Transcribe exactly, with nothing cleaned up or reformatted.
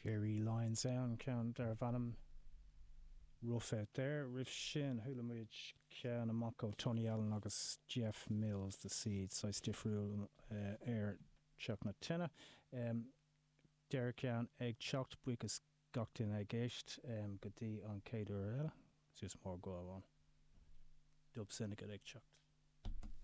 Jerry Lyons down count dar vanam rough out there Riff Shin Hulamage Kian Amako Tony Allen agus Jeff Mills the seed so stiff rule uh, air chuck na tenna um Derek Kian egg chocked because gocht in egg gashed um gadi on Cader just more go on dub syndicate egg chucked